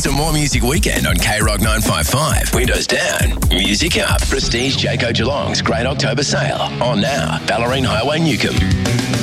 to More Music Weekend on K-Rock 955. Windows down, music up. Prestige Jayco Geelong's Great October Sale. On now, Ballerine Highway, Newcomb.